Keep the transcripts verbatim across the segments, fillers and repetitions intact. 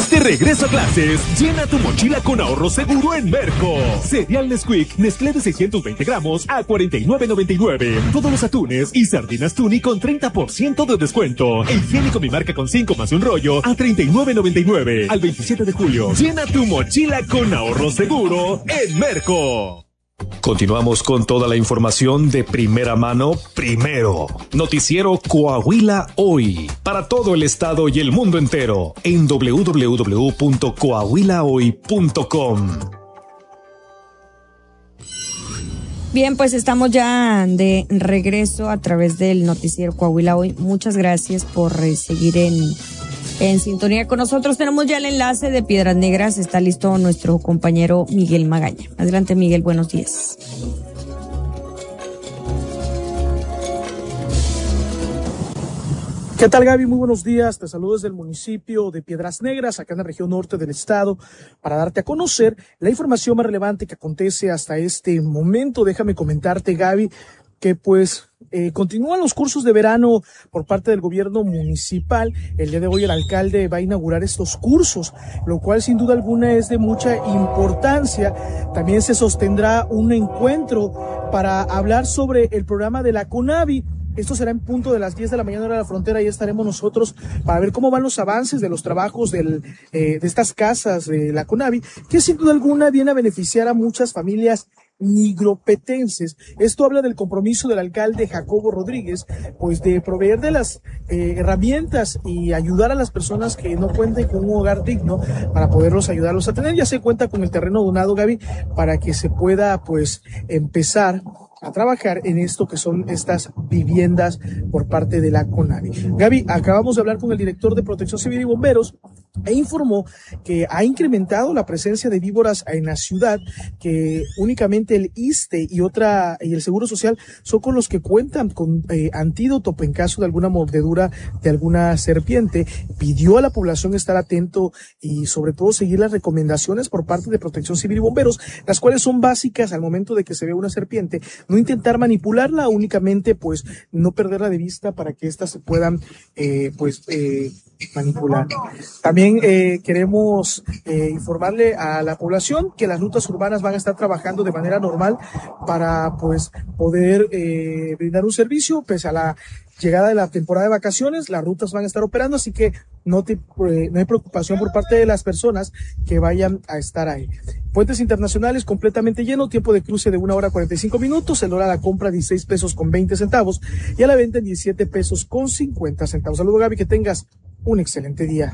Estás de regreso a clases. Llena tu mochila con ahorro seguro en Merco. Cereal Nesquik, Nestlé de seiscientos veinte gramos a cuarenta y nueve noventa y nueve. Todos los atunes y sardinas Tuni con treinta por ciento de descuento. El higiénico Mi Marca con cinco más un rollo a treinta y nueve noventa y nueve. Al veintisiete de julio. Llena tu mochila con ahorro seguro en Merco. Continuamos con toda la información de primera mano, primero. Noticiero Coahuila Hoy. Para todo el estado y el mundo entero. En doble u doble u doble u punto coahuila hoy punto com. Bien, pues estamos ya de regreso a través del noticiero Coahuila Hoy. Muchas gracias por seguir en... En sintonía con nosotros. Tenemos ya el enlace de Piedras Negras. Está listo nuestro compañero Miguel Magaña. Adelante, Miguel, buenos días. ¿Qué tal, Gaby? Muy buenos días. Te saludo desde el municipio de Piedras Negras, acá en la región norte del estado, para darte a conocer la información más relevante que acontece hasta este momento. Déjame comentarte, Gaby, que pues eh, continúan los cursos de verano por parte del gobierno municipal. El día de hoy el alcalde va a inaugurar estos cursos, lo cual sin duda alguna es de mucha importancia. También se sostendrá un encuentro para hablar sobre el programa de la CONAVI. Esto será en punto de las diez de la mañana hora de la frontera. Ahí estaremos nosotros para ver cómo van los avances de los trabajos del, eh, de estas casas de la CONAVI, que sin duda alguna viene a beneficiar a muchas familias nigropetenses. Esto habla del compromiso del alcalde Jacobo Rodríguez, pues de proveer de las eh, herramientas y ayudar a las personas que no cuenten con un hogar digno para poderlos ayudarlos a tener. Ya se cuenta con el terreno donado, Gaby, para que se pueda pues empezar a trabajar en esto que son estas viviendas por parte de la CONAVI. Gaby, acabamos de hablar con el director de Protección Civil y Bomberos e informó que ha incrementado la presencia de víboras en la ciudad, que únicamente el ISSSTE y otra y el Seguro Social son con los que cuentan con eh, antídoto en caso de alguna mordedura de alguna serpiente. Pidió a la población estar atento y sobre todo seguir las recomendaciones por parte de Protección Civil y Bomberos, las cuales son básicas al momento de que se ve una serpiente. No intentar manipularla, únicamente pues no perderla de vista para que éstas se puedan eh, pues eh, manipular. También eh, queremos eh, informarle a la población que las rutas urbanas van a estar trabajando de manera normal para pues poder eh, brindar un servicio pese a la llegada de la temporada de vacaciones. Las rutas van a estar operando, así que no, te, eh, no hay preocupación por parte de las personas que vayan a estar ahí. Puentes internacionales completamente lleno, tiempo de cruce de una hora cuarenta y cinco minutos, el hora a la compra dieciséis pesos con veinte centavos y a la venta en diecisiete pesos con cincuenta centavos. Saludos, Gaby, que tengas un excelente día.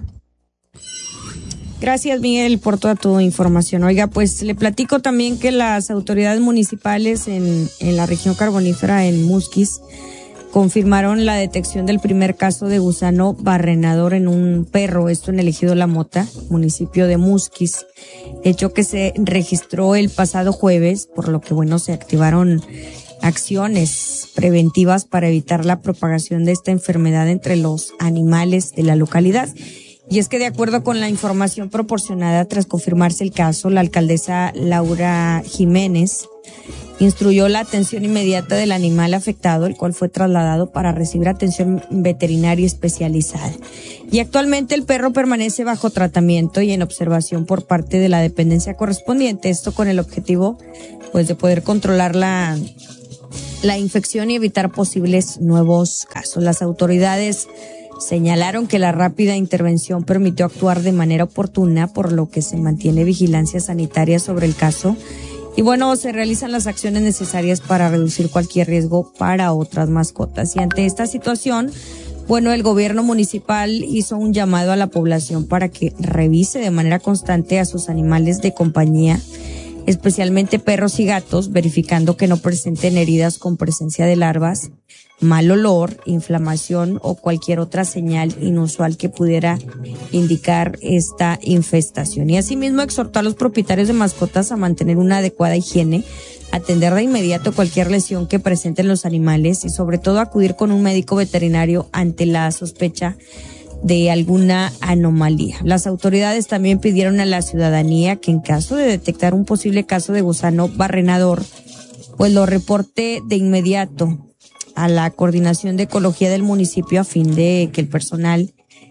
Gracias, Miguel, por toda tu información. Oiga, pues le platico también que las autoridades municipales en, en la región carbonífera, en Musquis, confirmaron la detección del primer caso de gusano barrenador en un perro, esto en el ejido La Mota, municipio de Musquis, hecho que se registró el pasado jueves, por lo que, bueno, se activaron acciones preventivas para evitar la propagación de esta enfermedad entre los animales de la localidad. Y es que de acuerdo con la información proporcionada tras confirmarse el caso, la alcaldesa Laura Jiménez instruyó la atención inmediata del animal afectado, el cual fue trasladado para recibir atención veterinaria especializada. Y actualmente el perro permanece bajo tratamiento y en observación por parte de la dependencia correspondiente, esto con el objetivo pues de poder controlar la, la infección y evitar posibles nuevos casos. Las autoridades señalaron que la rápida intervención permitió actuar de manera oportuna, por lo que se mantiene vigilancia sanitaria sobre el caso. Y bueno, se realizan las acciones necesarias para reducir cualquier riesgo para otras mascotas. Y ante esta situación, bueno, el gobierno municipal hizo un llamado a la población para que revise de manera constante a sus animales de compañía, especialmente perros y gatos, verificando que no presenten heridas con presencia de larvas, mal olor, inflamación o cualquier otra señal inusual que pudiera indicar esta infestación. Y asimismo exhortó a los propietarios de mascotas a mantener una adecuada higiene, atender de inmediato cualquier lesión que presenten los animales y sobre todo acudir con un médico veterinario ante la sospecha de alguna anomalía. Las autoridades también pidieron a la ciudadanía que en caso de detectar un posible caso de gusano barrenador, pues lo reporte de inmediato a la Coordinación de Ecología del municipio a fin de que el personal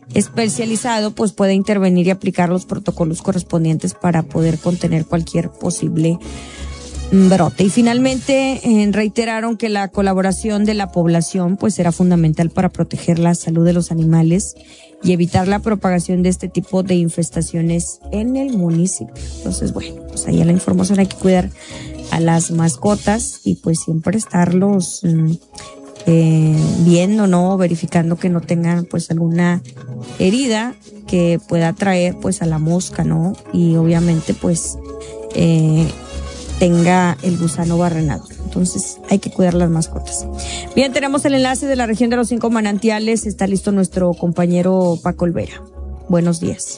especializado pues puede intervenir y aplicar los protocolos correspondientes para poder contener cualquier posible brote. Y finalmente eh, reiteraron que la colaboración de la población pues será fundamental para proteger la salud de los animales y evitar la propagación de este tipo de infestaciones en el municipio. Entonces, bueno, pues ahí la información, hay que cuidar a las mascotas y pues siempre estarlos eh, viendo, ¿no? Verificando que no tengan pues alguna herida que pueda traer pues a la mosca, ¿no? Y obviamente pues eh, tenga el gusano barrenador. Entonces hay que cuidar las mascotas. Bien, tenemos el enlace de la región de los cinco manantiales. Está listo nuestro compañero Paco Olvera. Buenos días.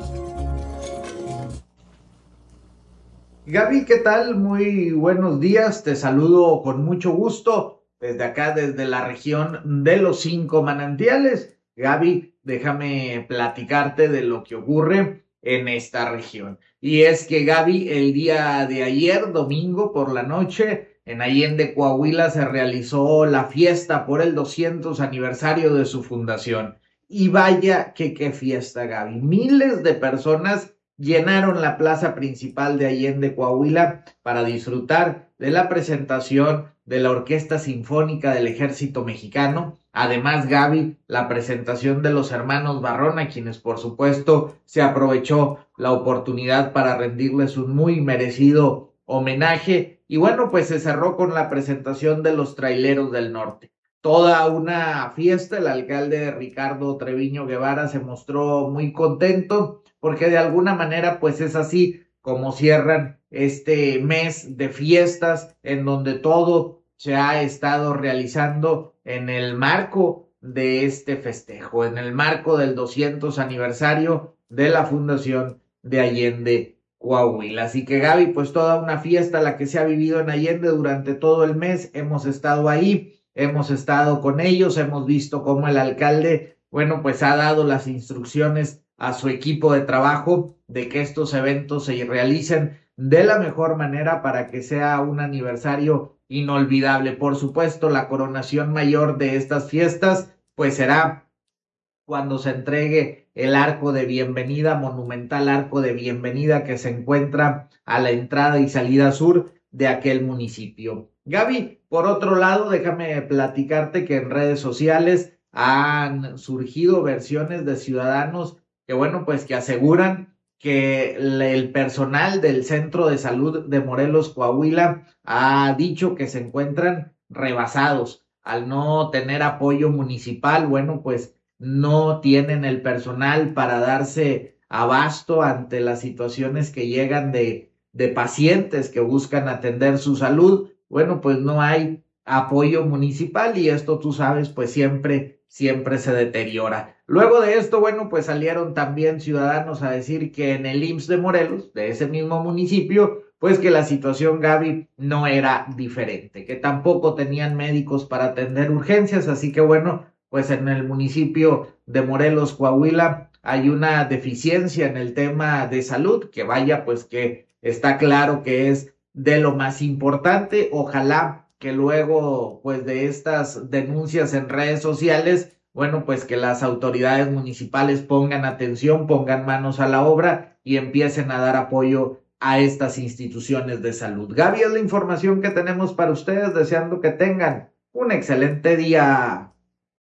Gaby, ¿qué tal? Muy buenos días. Te saludo con mucho gusto desde acá, desde la región de los cinco manantiales. Gaby, déjame platicarte de lo que ocurre en esta región. Y es que, Gaby, el día de ayer, domingo por la noche, en Allende, Coahuila, se realizó la fiesta por el doscientos aniversario de su fundación. Y vaya que qué fiesta, Gaby. Miles de personas llenaron la plaza principal de Allende, Coahuila, para disfrutar de la presentación de la Orquesta Sinfónica del Ejército Mexicano. Además, Gaby, la presentación de los hermanos Barrón, a quienes por supuesto se aprovechó la oportunidad para rendirles un muy merecido homenaje. Y bueno, pues se cerró con la presentación de los Traileros del Norte. Toda una fiesta. El alcalde Ricardo Treviño Guevara se mostró muy contento porque de alguna manera pues es así como cierran este mes de fiestas en donde todo se ha estado realizando en el marco de este festejo, en el marco del doscientos aniversario de la fundación de Allende, Coahuila. Así que, Gaby, pues toda una fiesta la que se ha vivido en Allende durante todo el mes. Hemos estado ahí, hemos estado con ellos, hemos visto cómo el alcalde, bueno, pues ha dado las instrucciones a su equipo de trabajo de que estos eventos se realicen de la mejor manera para que sea un aniversario inolvidable. Por supuesto, la coronación mayor de estas fiestas pues será cuando se entregue el arco de bienvenida, monumental arco de bienvenida que se encuentra a la entrada y salida sur de aquel municipio. Gaby, por otro lado, déjame platicarte que en redes sociales han surgido versiones de ciudadanos que, bueno, pues que aseguran que el personal del Centro de Salud de Morelos, Coahuila, ha dicho que se encuentran rebasados al no tener apoyo municipal. Bueno, pues no tienen el personal para darse abasto ante las situaciones que llegan de, de pacientes que buscan atender su salud. Bueno, pues no hay apoyo municipal y esto, tú sabes, pues siempre, siempre se deteriora. Luego de esto, bueno, pues salieron también ciudadanos a decir que en el I M S S de Morelos, de ese mismo municipio, pues que la situación, Gaby, no era diferente, que tampoco tenían médicos para atender urgencias. Así que bueno, pues en el municipio de Morelos, Coahuila, hay una deficiencia en el tema de salud, que vaya, pues que está claro que es de lo más importante. Ojalá que luego, pues de estas denuncias en redes sociales, bueno, pues que las autoridades municipales pongan atención, pongan manos a la obra y empiecen a dar apoyo a estas instituciones de salud. Gaby, es la información que tenemos para ustedes, deseando que tengan un excelente día.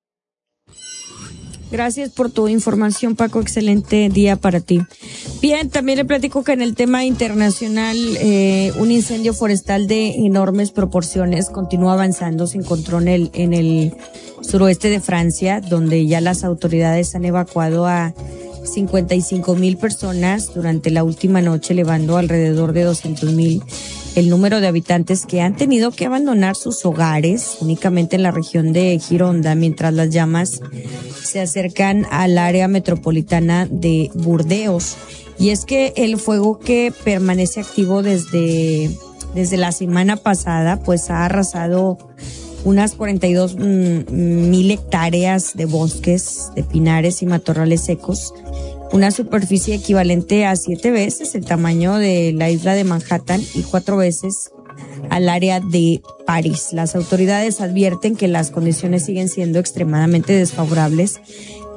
Gracias por tu información, Paco. Excelente día para ti. Bien, también le platico que en el tema internacional, eh, un incendio forestal de enormes proporciones continúa avanzando. Se encontró en el, en el suroeste de Francia, donde ya las autoridades han evacuado a cincuenta y cinco mil personas durante la última noche, elevando alrededor de doscientos mil el número de habitantes que han tenido que abandonar sus hogares únicamente en la región de Gironda, mientras las llamas se acercan al área metropolitana de Burdeos. Y es que el fuego, que permanece activo desde, desde la semana pasada, pues ha arrasado unas cuarenta y dos mil hectáreas de bosques, de pinares y matorrales secos, una superficie equivalente a siete veces el tamaño de la isla de Manhattan y cuatro veces al área de París. Las autoridades advierten que las condiciones siguen siendo extremadamente desfavorables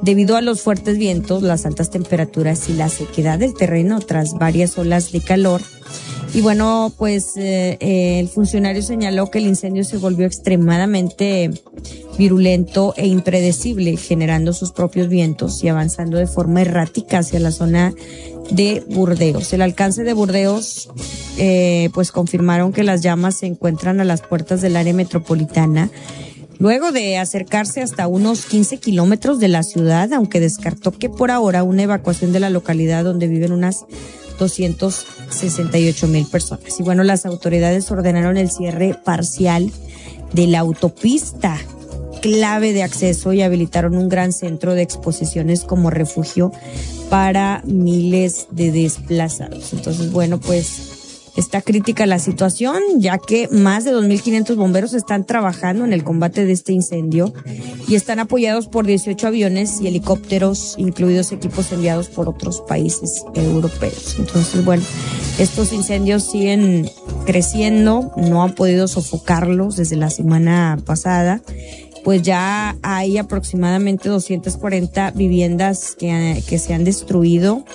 debido a los fuertes vientos, las altas temperaturas y la sequedad del terreno tras varias olas de calor. Y bueno, pues eh, eh, el funcionario señaló que el incendio se volvió extremadamente virulento e impredecible, generando sus propios vientos y avanzando de forma errática hacia la zona de Burdeos. El alcance de Burdeos, eh, pues confirmaron que las llamas se encuentran a las puertas del área metropolitana, luego de acercarse hasta unos quince kilómetros de la ciudad, aunque descartó que por ahora una evacuación de la localidad donde viven unas doscientas sesenta y ocho mil personas. Y bueno, las autoridades ordenaron el cierre parcial de la autopista clave de acceso y habilitaron un gran centro de exposiciones como refugio para miles de desplazados. Entonces, bueno, pues está crítica la situación, ya que más de dos mil quinientos bomberos están trabajando en el combate de este incendio y están apoyados por dieciocho aviones y helicópteros, incluidos equipos enviados por otros países europeos. Entonces, bueno, estos incendios siguen creciendo, no han podido sofocarlos desde la semana pasada. Pues ya hay aproximadamente doscientas cuarenta viviendas que, que se han destruido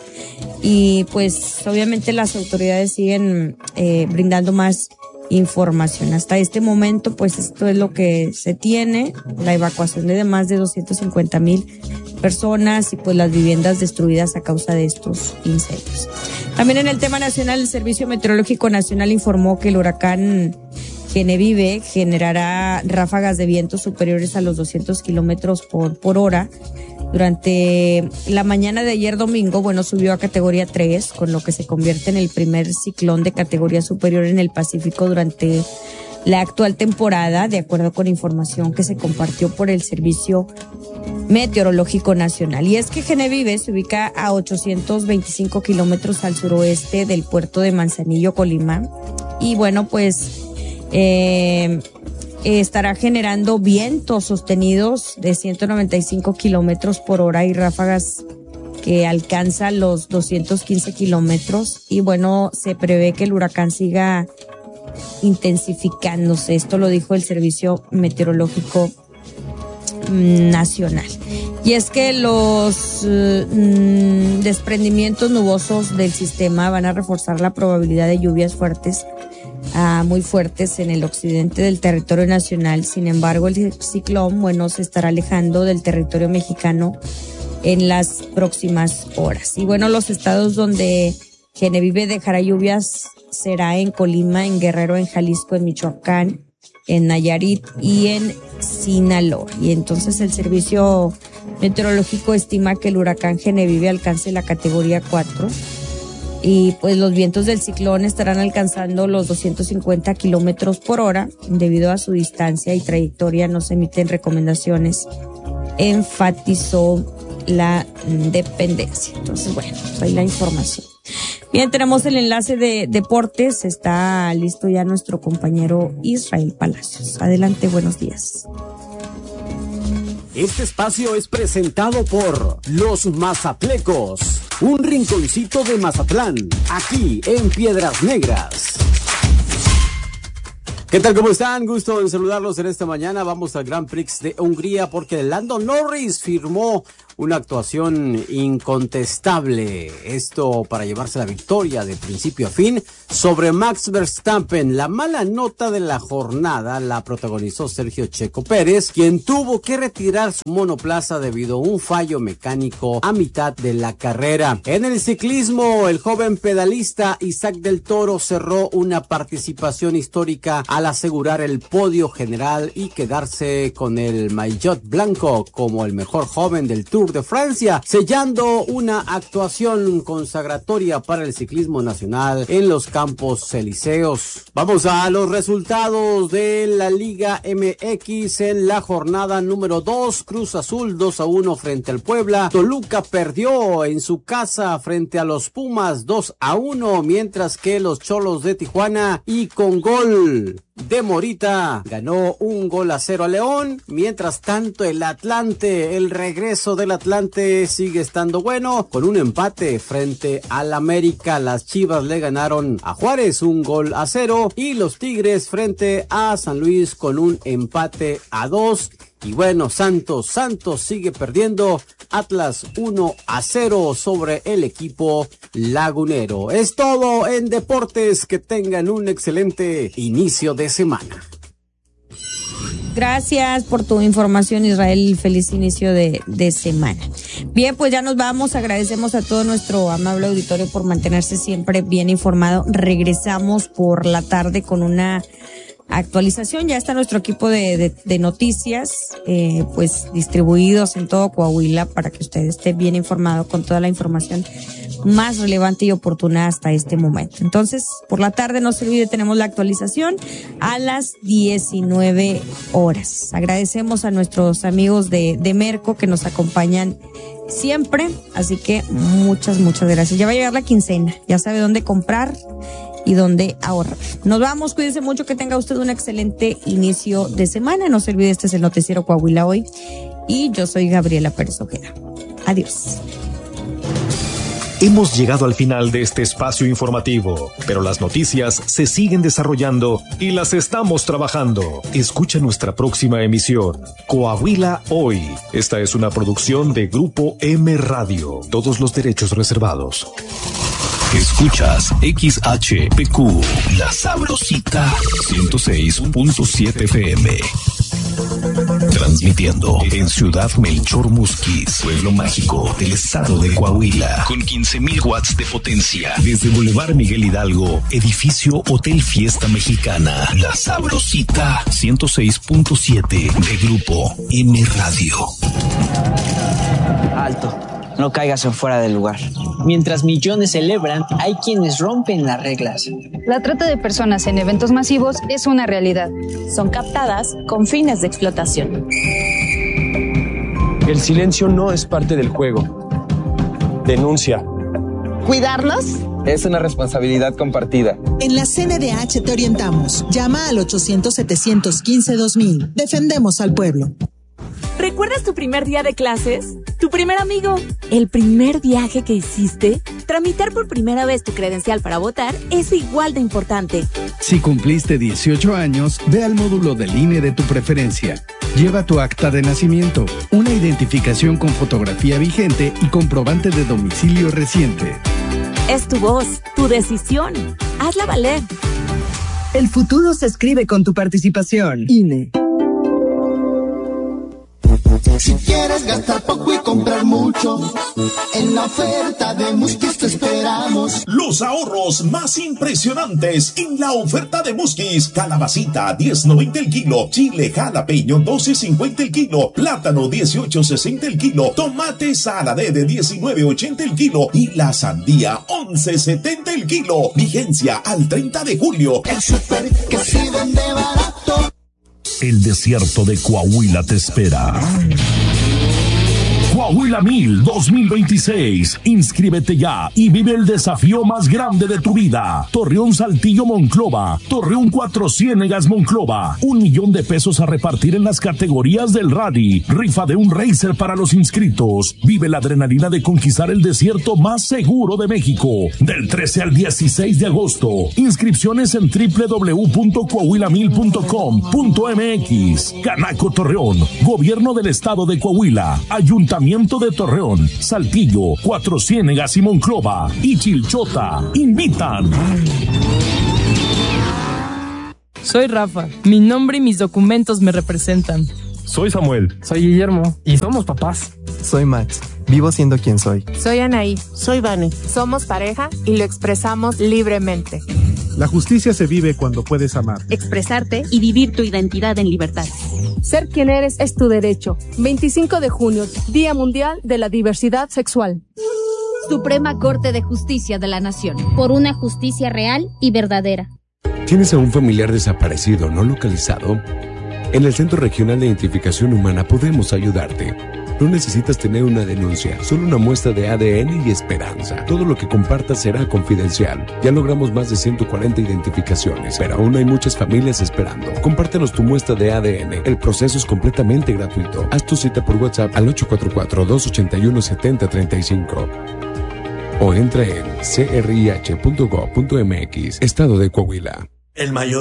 y pues obviamente las autoridades siguen eh, brindando más información. Hasta este momento pues esto es lo que se tiene, la evacuación de más de doscientas cincuenta mil personas y pues las viviendas destruidas a causa de estos incendios. También en el tema nacional, el Servicio Meteorológico Nacional informó que el huracán Genevieve generará ráfagas de viento superiores a los doscientos kilómetros por, por hora. Durante la mañana de ayer domingo, bueno, subió a categoría tres, con lo que se convierte en el primer ciclón de categoría superior en el Pacífico durante la actual temporada, de acuerdo con información que se compartió por el Servicio Meteorológico Nacional. Y es que Genevieve se ubica a ochocientos veinticinco kilómetros al suroeste del puerto de Manzanillo, Colima. Y bueno, pues Eh, estará generando vientos sostenidos de ciento noventa y cinco kilómetros por hora y ráfagas que alcanzan los doscientos quince kilómetros. Y bueno, se prevé que el huracán siga intensificándose. Esto lo dijo el Servicio Meteorológico Nacional. Y es que los mm, desprendimientos nubosos del sistema van a reforzar la probabilidad de lluvias fuertes Uh, muy fuertes en el occidente del territorio nacional. Sin embargo, el ciclón, bueno, se estará alejando del territorio mexicano en las próximas horas. Y bueno, los estados donde Genevieve dejará lluvias será en Colima, en Guerrero, en Jalisco, en Michoacán, en Nayarit y en Sinaloa. Y entonces el Servicio Meteorológico estima que el huracán Genevieve alcance la categoría cuatro. Y pues los vientos del ciclón estarán alcanzando los doscientos cincuenta kilómetros por hora. Debido a su distancia y trayectoria no se emiten recomendaciones, enfatizó la dependencia. Entonces, bueno, pues ahí la información. Bien, tenemos el enlace de deportes. Está listo ya nuestro compañero Israel Palacios. Adelante, buenos días. Este espacio es presentado por Los Mazatlecos, un rinconcito de Mazatlán, aquí en Piedras Negras. ¿Qué tal? ¿Cómo están? Gusto en saludarlos en esta mañana. Vamos al Grand Prix de Hungría porque Lando Norris firmó una actuación incontestable. Esto para llevarse la victoria de principio a fin sobre Max Verstappen. La mala nota de la jornada la protagonizó Sergio Checo Pérez, quien tuvo que retirar su monoplaza debido a un fallo mecánico a mitad de la carrera. En el ciclismo, el joven pedalista Isaac del Toro cerró una participación histórica al asegurar el podio general y quedarse con el maillot blanco como el mejor joven del Tour de Francia, sellando una actuación consagratoria para el ciclismo nacional en los Campos Elíseos. Vamos a los resultados de la Liga M X en la jornada número dos. Cruz Azul dos a uno frente al Puebla. Toluca perdió en su casa frente a los Pumas dos a uno, mientras que los Cholos de Tijuana y con gol de Morita ganó un gol a cero a León. Mientras tanto, el Atlante, el regreso del Atlante sigue estando bueno con un empate frente al América. Las Chivas le ganaron a Juárez un gol a cero y los Tigres frente a San Luis con un empate a dos. Y bueno, Santos, Santos sigue perdiendo. Atlas uno a cero sobre el equipo lagunero. Es todo en deportes. Que tengan un excelente inicio de semana. Gracias por tu información, Israel. Feliz inicio de, de semana. Bien, pues ya nos vamos. Agradecemos a todo nuestro amable auditorio por mantenerse siempre bien informado. Regresamos por la tarde con una actualización. Ya está nuestro equipo de, de, de noticias, eh, pues distribuidos en todo Coahuila para que usted esté bien informado con toda la información más relevante y oportuna hasta este momento. Entonces, por la tarde, no se olvide, tenemos la actualización a las diecinueve horas. Agradecemos a nuestros amigos de, de Merco que nos acompañan siempre, así que muchas, muchas gracias. Ya va a llegar la quincena, ya sabe dónde comprar y dónde ahorrar. Nos vamos, cuídese mucho, que tenga usted un excelente inicio de semana. No se olvide, este es el Noticiero Coahuila Hoy y yo soy Gabriela Pérez Ojeda. Adiós. Hemos llegado al final de este espacio informativo, pero las noticias se siguen desarrollando y las estamos trabajando. Escucha nuestra próxima emisión, Coahuila Hoy. Esta es una producción de Grupo M Radio. Todos los derechos reservados. Escuchas X H P Q, La Sabrosita, ciento seis punto siete F M. Transmitiendo en Ciudad Melchor Musquis, pueblo mágico del estado de Coahuila, con quince mil watts de potencia. Desde Boulevard Miguel Hidalgo, edificio Hotel Fiesta Mexicana. La Sabrosita, ciento seis punto siete de Grupo M Radio. Alto. No caigas en fuera del lugar. Mientras millones celebran, hay quienes rompen las reglas. La trata de personas en eventos masivos es una realidad. Son captadas con fines de explotación. El silencio no es parte del juego. Denuncia. ¿Cuidarnos? Es una responsabilidad compartida. En la C N D H te orientamos. Llama al ochocientos, setecientos quince, dos mil. Defendemos al pueblo. ¿Recuerdas tu primer día de clases? ¿Tu primer amigo? ¿El primer viaje que hiciste? Tramitar por primera vez tu credencial para votar es igual de importante. Si cumpliste dieciocho años, ve al módulo del I N E de tu preferencia. Lleva tu acta de nacimiento, una identificación con fotografía vigente y comprobante de domicilio reciente. Es tu voz, tu decisión. Hazla valer. El futuro se escribe con tu participación. I N E. Si quieres gastar poco y comprar mucho, en la oferta de Musquis te esperamos. Los ahorros más impresionantes en la oferta de Musquis. Calabacita diez noventa el kilo, chile jalapeño doce cincuenta el kilo, plátano dieciocho sesenta el kilo, tomate saladé de diecinueve ochenta el kilo y la sandía once setenta el kilo. Vigencia al treinta de julio. El super que sí vende barato. El desierto de Coahuila te espera. Coahuila Mil dos mil veintiséis. Inscríbete ya y vive el desafío más grande de tu vida. Torreón Saltillo Monclova, Torreón Cuatro Ciénegas Monclova. Un millón de pesos a repartir en las categorías del rally. Rifa de un racer para los inscritos. Vive la adrenalina de conquistar el desierto más seguro de México. Del trece al dieciséis de agosto. Inscripciones en doble u doble u doble u punto coahuila mil punto com punto m x. Canaco Torreón, Gobierno del Estado de Coahuila, Ayuntamiento de Torreón, Saltillo, Cuatro Ciénegas y Monclova y Chilchota invitan. Soy Rafa, mi nombre y mis documentos me representan. Soy Samuel. Soy Guillermo. Y somos papás. Soy Max. Vivo siendo quien soy. Soy Anaí. Soy Vane. Somos pareja y lo expresamos libremente. La justicia se vive cuando puedes amar, expresarte y vivir tu identidad en libertad. Ser quien eres es tu derecho. veinticinco de junio, Día Mundial de la Diversidad Sexual. Suprema Corte de Justicia de la Nación. Por una justicia real y verdadera. ¿Tienes a un familiar desaparecido no localizado? En el Centro Regional de Identificación Humana podemos ayudarte. No necesitas tener una denuncia, solo una muestra de A D N y esperanza. Todo lo que compartas será confidencial. Ya logramos más de ciento cuarenta identificaciones, pero aún hay muchas familias esperando. Compártenos tu muestra de A D N. El proceso es completamente gratuito. Haz tu cita por WhatsApp al ocho cuatro cuatro, dos ocho uno, siete cero tres cinco o entra en c r i h punto gov punto m x. Estado de Coahuila. El mayor